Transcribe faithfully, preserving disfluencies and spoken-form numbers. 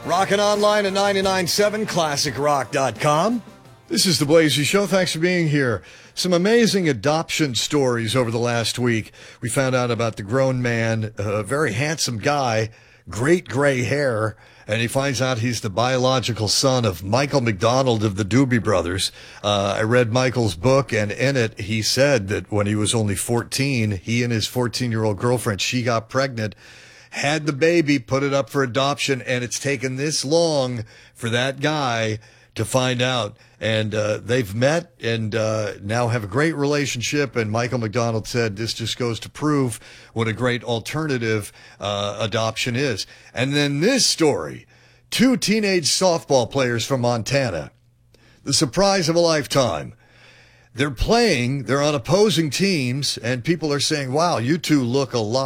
Rockin' online at ninety-nine point seven classic rock dot com. This is the Blazy Show. Thanks for being here. Some amazing adoption stories over the last week. We found out about the grown man, a very handsome guy, great gray hair, and he finds out he's the biological son of Michael McDonald of the Doobie Brothers. Uh, I read Michael's book, and in it, he said that when he was only fourteen, he and his fourteen-year-old girlfriend, she got pregnant, had the baby, put it up for adoption, and it's taken this long for that guy to find out. And uh, they've met and uh, now have a great relationship. And Michael McDonald said this just goes to prove what a great alternative uh, adoption is. And then this story, two teenage softball players from Montana, the surprise of a lifetime. They're playing, they're on opposing teams, and people are saying, wow, you two look a lot